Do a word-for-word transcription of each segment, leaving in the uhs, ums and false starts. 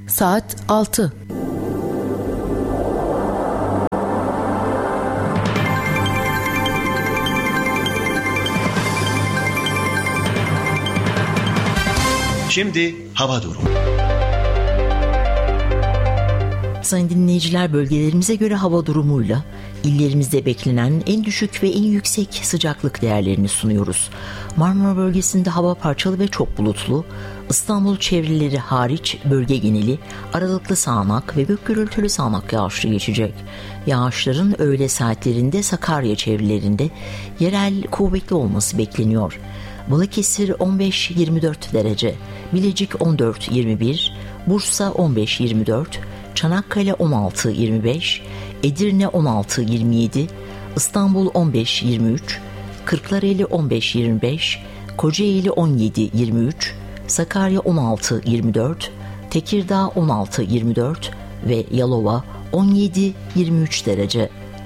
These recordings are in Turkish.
Saat altı. Şimdi hava durumu. Sayın dinleyiciler, bölgelerimize göre hava durumuyla illerimizde beklenen en düşük ve en yüksek sıcaklık değerlerini sunuyoruz. Marmara bölgesinde hava parçalı ve çok bulutlu. İstanbul çevreleri hariç bölge geneli aralıklı sağanak ve gök gürültülü sağanak yağışlı geçecek. Yağışların öğle saatlerinde Sakarya çevrelerinde yerel kuvvetli olması bekleniyor. Balıkesir on beş yirmi dört derece, Bilecik on dört yirmi bir, Bursa on beş yirmi dört, Çanakkale on altı yirmi beş, Edirne on altı yirmi yedi, İstanbul on beş yirmi üç, Kırklareli on beş yirmi beş, Kocaeli on yedi yirmi üç, Sakarya on altı yirmi dört, Tekirdağ on altı yirmi dört ve Yalova on yedi yirmi üç derece.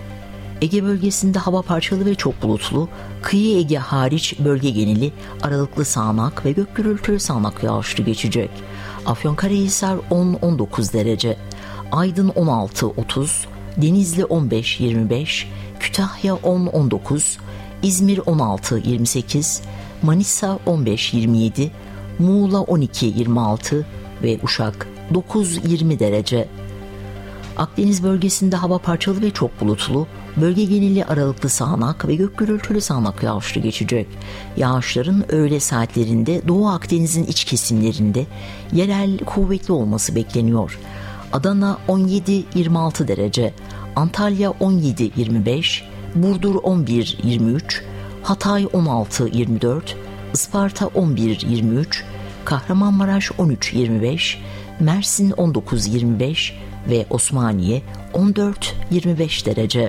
Ege bölgesinde hava parçalı ve çok bulutlu, kıyı Ege hariç bölge geneli aralıklı sağanak ve gök gürültülü sağanak yağışlı geçecek. Afyonkarahisar on on dokuz derece, Aydın on altı otuz, Denizli on beş yirmi beş, Kütahya on on dokuz, İzmir on altı yirmi sekiz, Manisa on beş yirmi yedi, Muğla on iki yirmi altı ve Uşak dokuz yirmi derece. Akdeniz bölgesinde hava parçalı ve çok bulutlu, bölge geneli aralıklı sağanak ve gök gürültülü sağanak yağışlı geçecek. Yağışların öğle saatlerinde Doğu Akdeniz'in iç kesimlerinde yerel kuvvetli olması bekleniyor. Adana on yedi yirmi altı derece, Antalya on yedi yirmi beş, Burdur on bir yirmi üç, Hatay on altı yirmi dört, Isparta on bir yirmi üç, Kahramanmaraş on üç yirmi beş, Mersin on dokuz yirmi beş ve Osmaniye on dört yirmi beş derece.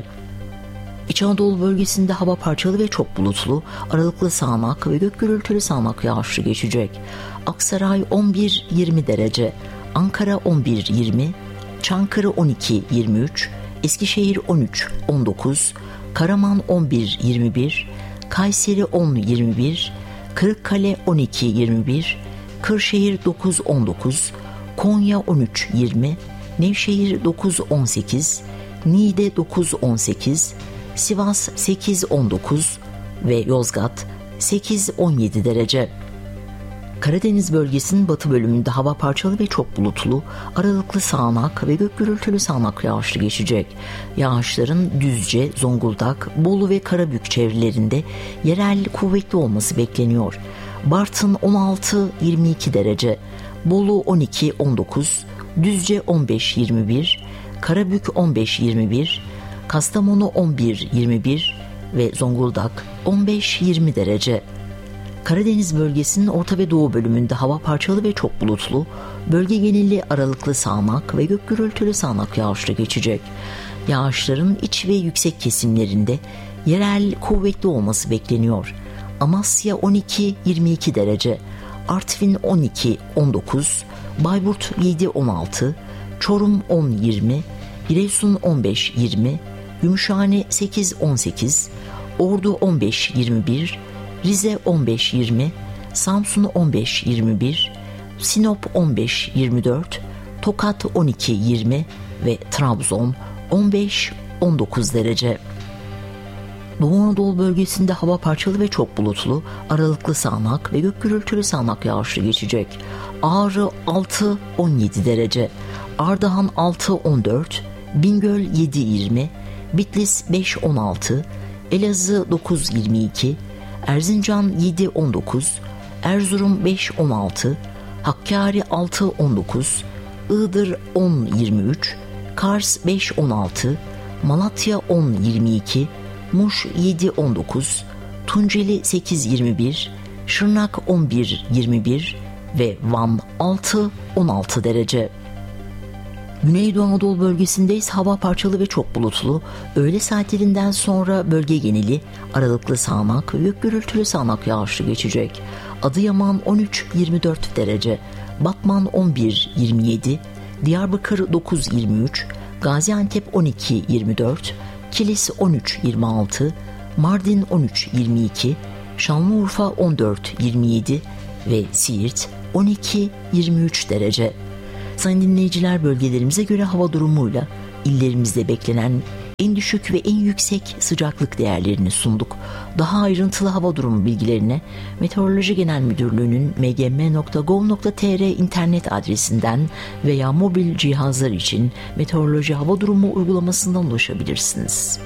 İç Anadolu bölgesinde hava parçalı ve çok bulutlu, aralıklı sağanak ve gök gürültülü sağanak yağışlı geçecek. Aksaray on bir yirmi derece, Ankara on bir yirmi, Çankırı on iki yirmi üç, Eskişehir on üç on dokuz, Karaman on bir yirmi bir, Kayseri on yirmi bir, Kırıkkale on iki yirmi bir, Kırşehir dokuz on dokuz, Konya on üç yirmi, Nevşehir dokuz on sekiz, Niğde dokuz on sekiz, Sivas sekiz on dokuz ve Yozgat sekiz on yedi derece. Karadeniz bölgesinin batı bölümünde hava parçalı ve çok bulutlu, aralıklı sağanak ve gök gürültülü sağanak yağışlı geçecek. Yağışların Düzce, Zonguldak, Bolu ve Karabük çevrelerinde yerel kuvvetli olması bekleniyor. Bartın on altı yirmi iki derece, Bolu on iki on dokuz, Düzce on beş yirmi bir, Karabük on beş yirmi bir, Kastamonu on bir yirmi bir ve Zonguldak on beş yirmi derece. Karadeniz bölgesinin orta ve doğu bölümünde hava parçalı ve çok bulutlu, bölge geneli aralıklı sağanak ve gök gürültülü sağanak yağışlı geçecek. Yağışların iç ve yüksek kesimlerinde yerel kuvvetli olması bekleniyor. Amasya on iki yirmi iki derece, Artvin on iki on dokuz, Bayburt yedi on altı, Çorum on yirmi, Giresun on beş yirmi, Gümüşhane sekiz on sekiz, Ordu on beş yirmi bir, Rize on beş yirmi, Samsun on beş yirmi bir, Sinop on beş yirmi dört, Tokat on iki yirmi ve Trabzon on beş on dokuz derece. Doğu Anadolu bölgesinde hava parçalı ve çok bulutlu, aralıklı sağanak ve gök gürültülü sağanak yağışlı geçecek. Ağrı altı on yedi derece, Ardahan altı on dört, Bingöl yedi yirmi, Bitlis beş on altı, Elazığ dokuz yirmi iki, Erzincan yedi on dokuz, Erzurum beş on altı, Hakkari altı on dokuz, Iğdır on yirmi üç, Kars beş on altı, Malatya on yirmi iki, Muş yedi on dokuz, Tunceli sekiz yirmi bir, Şırnak on bir yirmi bir ve Van altı on altı derece. Güneydoğu Anadolu bölgesinde ise hava parçalı ve çok bulutlu. Öğle saatlerinden sonra bölge geneli aralıklı sağanak ve gök gürültülü sağanak yağışlı geçecek. Adıyaman on üç yirmi dört derece, Batman on bir yirmi yedi, Diyarbakır dokuz yirmi üç, Gaziantep on iki yirmi dört, Kilis on üç yirmi altı, Mardin on üç yirmi iki, Şanlıurfa on dört yirmi yedi ve Siirt on iki yirmi üç derece. Sayın dinleyiciler, bölgelerimize göre hava durumuyla illerimizde beklenen en düşük ve en yüksek sıcaklık değerlerini sunduk. Daha ayrıntılı hava durumu bilgilerine Meteoroloji Genel Müdürlüğü'nün m g m nokta gov nokta t r internet adresinden veya mobil cihazlar için Meteoroloji Hava Durumu uygulamasından ulaşabilirsiniz.